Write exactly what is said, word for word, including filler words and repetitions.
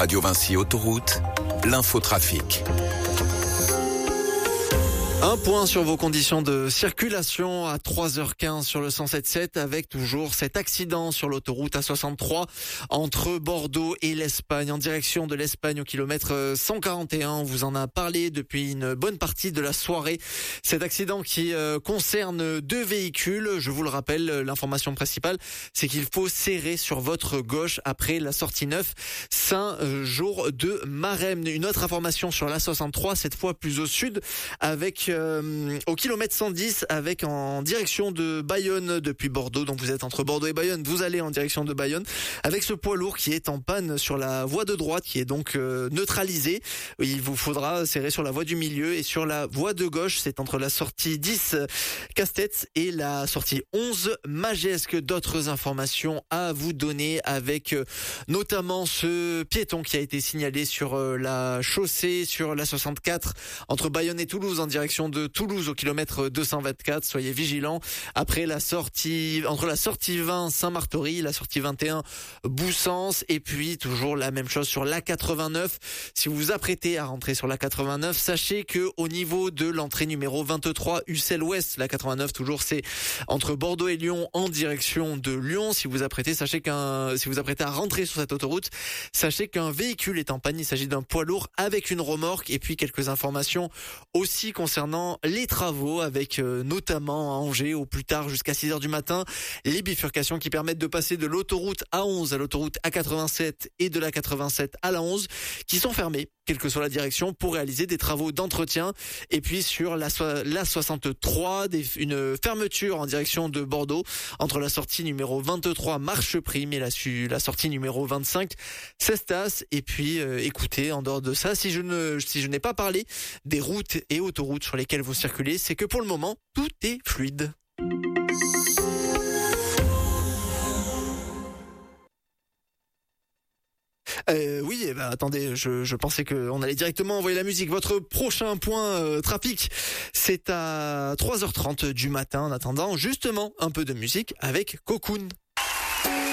Radio Vinci Autoroute, l'infotrafic. Un point sur vos conditions de circulation à trois heures quinze sur le cent sept sept avec toujours cet accident sur l'autoroute A soixante-trois entre Bordeaux et l'Espagne en direction de l'Espagne au kilomètre cent quarante et un. On vous en a parlé depuis une bonne partie de la soirée. Cet accident qui euh, concerne deux véhicules. Je vous le rappelle, l'information principale, c'est qu'il faut serrer sur votre gauche après la sortie neuf Saint-Jour de Maremne. Une autre information sur l'A soixante-trois, cette fois plus au sud, avec Euh, au kilomètre cent dix avec en direction de Bayonne depuis Bordeaux. Donc vous êtes entre Bordeaux et Bayonne, vous allez en direction de Bayonne avec ce poids lourd qui est en panne sur la voie de droite qui est donc euh, neutralisé. Il vous faudra serrer sur la voie du milieu et sur la voie de gauche, c'est entre la sortie dix Casse-Tête et la sortie onze Magesque. D'autres informations à vous donner avec euh, notamment ce piéton qui a été signalé sur euh, la chaussée sur la soixante-quatre entre Bayonne et Toulouse en direction de Toulouse au kilomètre deux cent vingt-quatre. Soyez vigilants. Après la sortie, entre la sortie vingt Saint-Martory, la sortie vingt et un Boussens, et puis toujours la même chose sur l'A quatre-vingt-neuf. Si vous vous apprêtez à rentrer sur l'A quatre-vingt-neuf, sachez que au niveau de l'entrée numéro vingt-trois Ussel Ouest, l'A quatre-vingt-neuf toujours c'est entre Bordeaux et Lyon en direction de Lyon. Si vous vous apprêtez, sachez qu'un, si vous vous apprêtez à rentrer sur cette autoroute, sachez qu'un véhicule est en panne. Il s'agit d'un poids lourd avec une remorque. Et puis quelques informations aussi concernant les travaux avec euh, notamment à Angers au plus tard jusqu'à six heures du matin, les bifurcations qui permettent de passer de l'autoroute A onze à l'autoroute A quatre-vingt-sept et de la quatre-vingt-sept à la onze qui sont fermées, quelle que soit la direction, pour réaliser des travaux d'entretien. Et puis sur la, la soixante-trois, des, une fermeture en direction de Bordeaux entre la sortie numéro vingt-trois Marche Prime et la, la sortie numéro vingt-cinq Cestas. Et puis euh, écoutez, en dehors de ça, si je ne si je n'ai pas parlé des routes et autoroutes sur lesquelles vous circulez, c'est que pour le moment, tout est fluide. Euh, oui, eh ben, attendez, je, je pensais qu'on allait directement envoyer la musique. Votre prochain point euh, trafic, c'est à trois heures trente du matin. En attendant, justement, un peu de musique avec Cocoon.